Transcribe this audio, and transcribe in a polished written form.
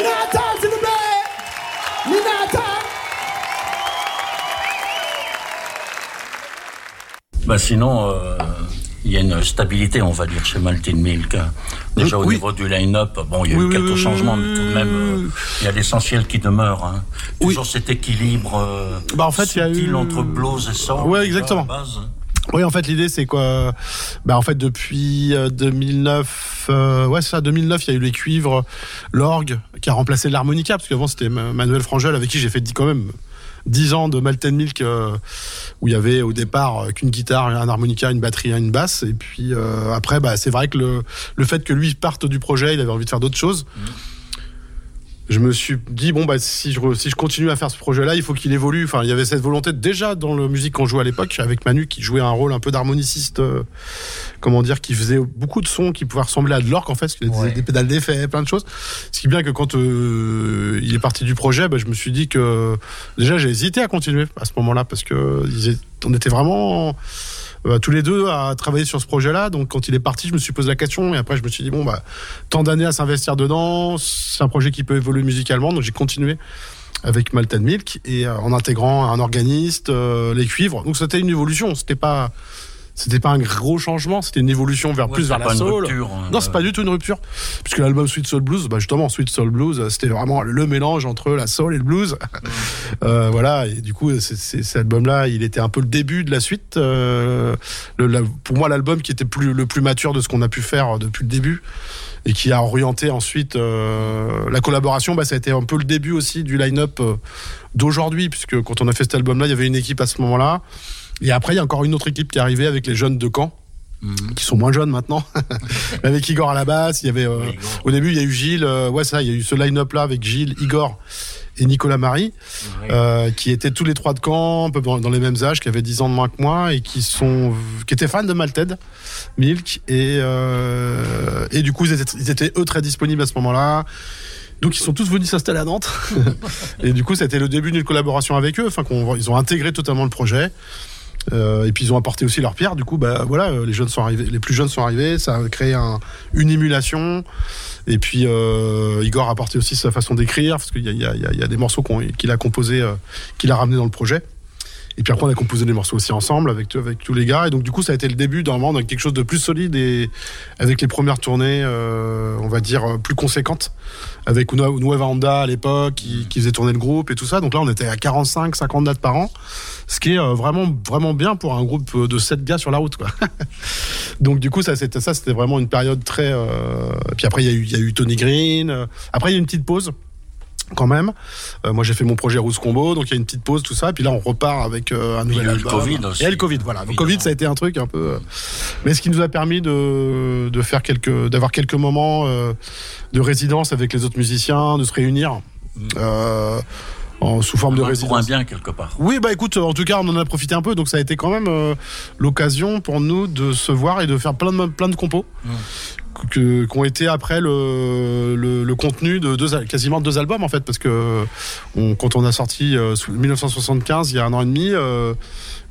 Minata, s'il vous plaît. Minata. Sinon, il y a une stabilité, on va dire, chez Maltin Milk. Déjà au niveau du line-up, il y a eu quelques changements, mais tout de même, il y a l'essentiel qui demeure. Hein. Toujours cet équilibre subtil entre blues et soul. Oui, exactement. Oui, en fait, l'idée, c'est quoi ? En fait, depuis 2009, 2009, il y a eu les cuivres, l'orgue, qui a remplacé l'harmonica, parce qu'avant, c'était Manuel Frangel, avec qui j'ai fait quand même 10 ans de Maltin Milk, où il y avait au départ qu'une guitare, un harmonica, une batterie, une basse. Et puis après, c'est vrai que le fait que lui parte du projet, il avait envie de faire d'autres choses. Je me suis dit, si je continue à faire ce projet-là, il faut qu'il évolue. Enfin, il y avait cette volonté déjà dans la musique qu'on jouait à l'époque, avec Manu, qui jouait un rôle un peu d'harmoniciste, qui faisait beaucoup de sons qui pouvaient ressembler à de l'orgue, en fait, parce qu'il faisait des pédales d'effet, plein de choses. Ce qui est bien que quand il est parti du projet, je me suis dit que déjà j'ai hésité à continuer à ce moment-là, parce que on était vraiment tous les deux à travailler sur ce projet-là. Donc quand il est parti, je me suis posé la question, et après je me suis dit tant d'années à s'investir dedans, c'est un projet qui peut évoluer musicalement, donc j'ai continué avec Maltin Milk, et en intégrant un organiste, les cuivres. Donc c'était une évolution, c'était pas un gros changement, c'était une évolution vers la soul. Non, c'est pas du tout une rupture, puisque l'album Sweet Soul Blues, justement, Sweet Soul Blues, c'était vraiment le mélange entre la soul et le blues. Et du coup, cet album-là, il était un peu le début de la suite. Pour moi, l'album qui était le plus mature de ce qu'on a pu faire depuis le début, et qui a orienté ensuite la collaboration. Ça a été un peu le début aussi du line-up d'aujourd'hui, puisque quand on a fait cet album-là, il y avait une équipe à ce moment-là. Et après, il y a encore une autre équipe qui est arrivée avec les jeunes de Caen, qui sont moins jeunes maintenant, avec Igor à la basse. Il y avait, au début, il y a eu Gilles, il y a eu ce line-up-là avec Gilles, Igor et Nicolas Marie, qui étaient tous les trois de Caen, un peu dans les mêmes âges, qui avaient 10 ans de moins que moi, et qui étaient fans de Maltin Milk, et du coup, ils étaient eux très disponibles à ce moment-là. Donc ils sont tous venus s'installer à Nantes. Et du coup, c'était le début d'une collaboration avec eux, ils ont intégré totalement le projet. Et puis ils ont apporté aussi leur pierre. Du coup, les jeunes sont arrivés, les plus jeunes sont arrivés. Ça a créé une émulation. Et puis Igor a apporté aussi sa façon d'écrire, parce qu'il y a des morceaux qu'il a composés, qu'il a ramenés dans le projet. Et puis après, on a composé des morceaux aussi ensemble avec tous les gars. Et donc, du coup, ça a été le début d'un moment de quelque chose de plus solide, et avec les premières tournées, on va dire, plus conséquentes, avec Nueva Onda à l'époque, qui faisait tourner le groupe et tout ça. Donc là, on était à 45-50 dates par an, ce qui est vraiment, vraiment bien pour un groupe de 7 gars sur la route, quoi. Donc, du coup, c'était vraiment une période très... Puis après, il y a eu Tony Green. Après, il y a eu une petite pause, quand même. Moi, j'ai fait mon projet Rousse Combo, donc il y a une petite pause, tout ça, et puis là on repart avec un nouvel album. Le Covid aussi. Et le Covid, voilà. Le Covid, ça a été un truc un peu... Mais ce qui nous a permis d'avoir quelques moments de résidence avec les autres musiciens, de se réunir sous forme de résidence. Pour un bien, quelque part. Oui, écoute, en tout cas, on en a profité un peu, donc ça a été quand même l'occasion pour nous de se voir et de faire plein de compos. Qui ont été après le contenu de quasiment 2 albums, en fait, parce que quand on a sorti 1975, il y a 1 an et demi,